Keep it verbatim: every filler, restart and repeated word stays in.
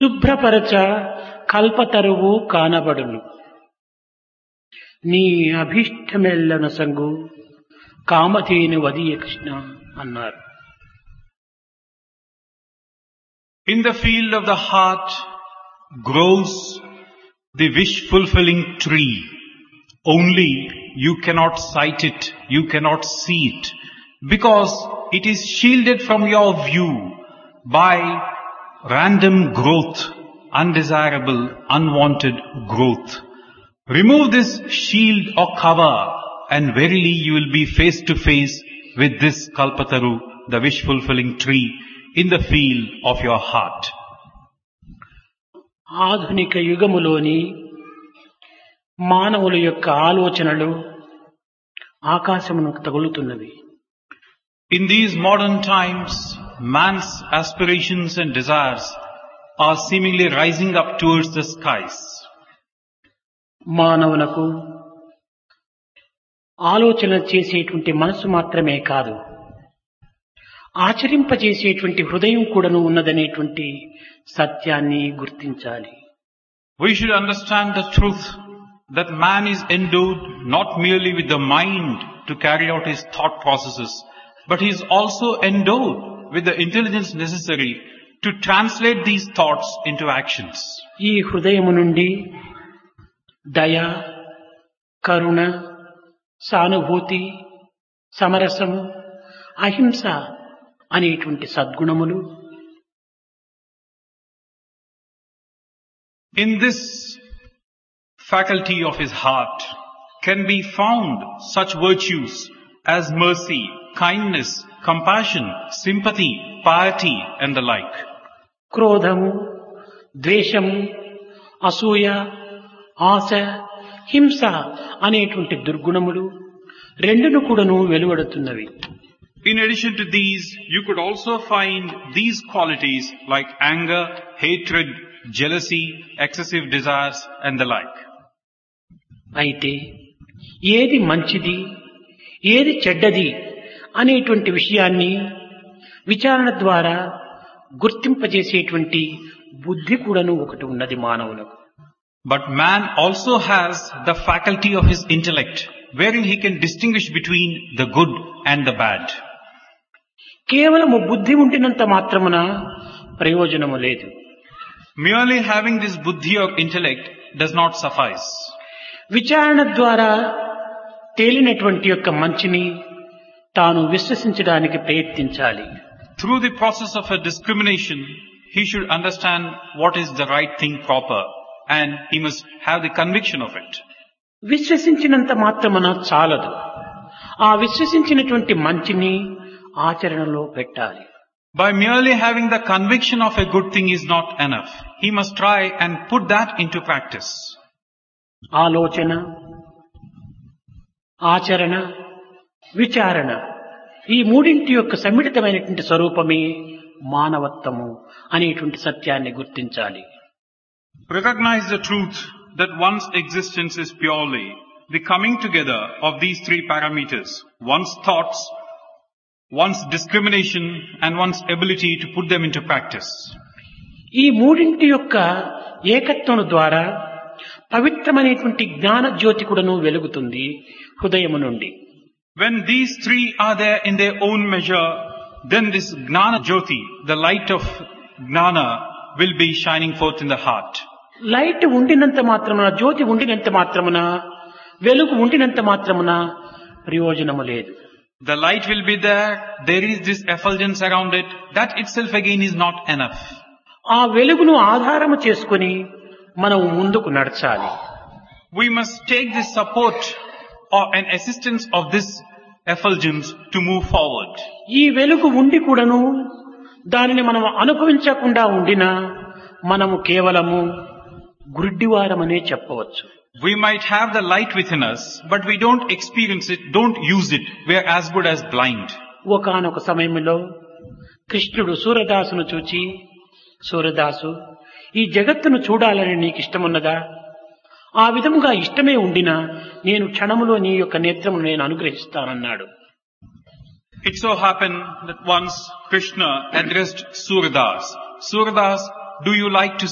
శుభ్రపరచ కల్పతరువు కానబడును. నీ అభీష్టమెల్లన సంగు కామధేను వదియ కృష్ణ అన్నారు. In the field of the heart grows the wish-fulfilling tree. Only you cannot sight it, you cannot see it, because it is shielded from your view by random growth, undesirable, unwanted growth. Remove this shield or cover, and verily you will be face to face with this Kalpataru, the wish-fulfilling tree, in the field of your heart. ఆధునిక యుగములోని మానవుల యొక్క ఆలోచనలు ఆకాశమునకు తగులుతున్నవి. In these modern times, man's aspirations and desires are seemingly rising up towards the skies. మానవులకు ఆలోచన చేసేటువంటి మనసు మాత్రమే కాదు, ఆచరింపజేసేటువంటి హృదయం కూడాను ఉన్నదనేటువంటి సత్యాన్ని గుర్తించాలి. We should understand the truth that man is endowed not merely with the mind to carry out his thought processes, but he is also endowed with the intelligence necessary to translate these thoughts into actions. ఈ హృదయము నుండి దయ, కరుణ, సానుభూతి, సమరసము, అహింస అనేటువంటి సద్గుణములు in this faculty of his heart can be found such virtues as mercy, kindness, compassion, sympathy, piety and the like. క్రోధము, ద్వేషము, అసూయ, ఆశ, హింస అనేటువంటి దుర్గుణములు రెండును కూడాను వెలువడుతున్నవి. In addition to these, you could also find these qualities like anger, hatred, jealousy, excessive desires and the like. అయితే ఏది మంచిది, ఏది చెడ్డది అనేటువంటి విషయాన్ని విచారణ ద్వారా గుర్తింపజేసేటువంటి బుద్ధి కూడాను ఒకటి ఉన్నది మానవులకు. But man also has the faculty of his intellect, wherein he can distinguish between the good and the bad. కేవలము బుద్ధి ఉండినంత మాత్రమున ప్రయోజనము లేదు. Merely having this buddhi or intellect does not suffice. విచారణ ద్వారా తేలినటువంటి యొక్క మంచిని తాను విశ్వసించడానికి ప్రయత్నించాలి. Through the process of a discrimination, he should understand what is the right thing proper, and he must have the conviction of it. విశ్వసించినంత మాత్రమున చాలదు. ఆ విశ్వసించినటువంటి మంచిని ఆచరణలో పెట్టాలి. By merely having the conviction of a good thing is not enough. He must try and put that into practice. ఆలోచన, ఆచరణ, విచారణ ఈ మూడింటి యొక్క సమ్మిళితమైనటువంటి స్వరూపమే మానవత్వము అనేటువంటి సత్యాన్ని గుర్తించాలి. Recognize the truth that one's existence is purely the coming together of these three parameters: one's thoughts, one's discrimination and one's ability to put them into practice. ఈ మూడింటి యొక్క ఏకత్వం ద్వారా పవిత్రమైనటువంటి జ్ఞాన జ్యోతి కూడాను వెలుగుతుంది హృదయము నుండి. When these three are there in their own measure, then this Gnana Jyoti, the light of Gnana, will be shining forth in the heart. Light ఉండినంత మాత్రమున, జ్యోతి ఉండినంత మాత్రమున, వెలుగు ఉండినంత మాత్రమున ప్రయోజనము లేదు. The light will be there, there is this effulgence around it, that itself again is not enough. ఆ వెలుగును ఆధారము చేసుకొని మనం ముందుకు నడచాలి. We must take the support or an assistance of this effulgence to move forward. ఈ వెలుగు ఉండి కూడాను దానిని మనం అనుభవించకుండా ఉండినా మనము కేవలము గుడ్డివారమనే చెప్పవచ్చు. We might have the light within us, but we don't experience it, don't use it. We are as good as blind. ఒకానొక సమయంలో కృష్ణుడు సూరదాసును చూచి, సూరదాసు, ఈ జగత్తును చూడాలని నీకు ఇష్టమున్నదా? ఆ విధముగా ఇష్టమే ఉండినా నేను క్షణములో నీ యొక్క నేత్రమును నేను అనుగ్రహిస్తానన్నాడు. It so happened that once Krishna addressed Suradas. Suradas, do you like to